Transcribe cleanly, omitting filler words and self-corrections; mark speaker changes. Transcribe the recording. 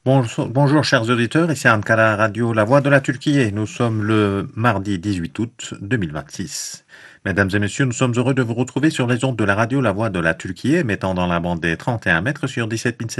Speaker 1: Bonjour chers auditeurs, ici Ankara Radio, la voix de la Turquie. Nous sommes le mardi 18 août 2026. Mesdames et messieurs, nous sommes heureux de vous retrouver sur les ondes de la radio La Voix de la Turquie, émettant dans la bande des 31 mètres sur 17